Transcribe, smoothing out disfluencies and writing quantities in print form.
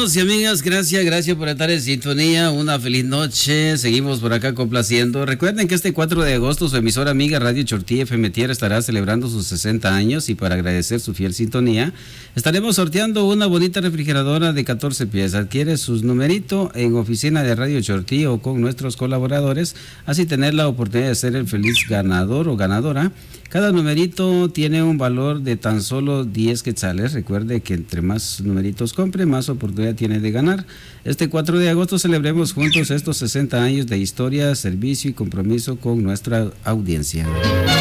Amigos y amigas, gracias por estar en sintonía. Una feliz noche. Seguimos por acá complaciendo. Recuerden que este 4 de agosto su emisora amiga Radio Chortí FM Tierra estará celebrando sus 60 años y para agradecer su fiel sintonía, estaremos sorteando una bonita refrigeradora de 14 pies. Adquiere sus numeritos en oficina de Radio Chortí o con nuestros colaboradores, así tener la oportunidad de ser el feliz ganador o ganadora. Cada numerito tiene un valor de tan solo 10 quetzales. Recuerde que entre más numeritos compre, más oportunidad tiene de ganar. Este 4 de agosto celebremos juntos estos 60 años de historia, servicio y compromiso con nuestra audiencia.